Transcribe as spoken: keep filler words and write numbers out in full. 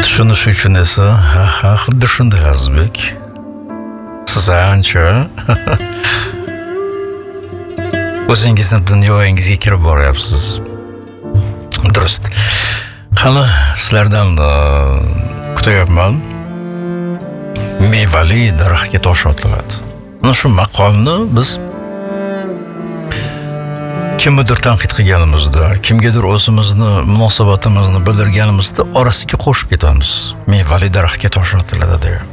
Tushunish uchun esa, ha ha, xuddi shunday Azizbek. Siz ancha o'zingizni dunyoyingizga kirib boryapsiz. Durust. Qani, sizlardan kutyapman. Mevali daraxtga tosh otiladi. Mana shu maqolni biz kimnidir tanqid qilganimizda, kimgadir o'zimizni munosabatimizni bildirganimizda orasiga qo'shib ketamiz. Mevali daraxtga tosh otiladi degan.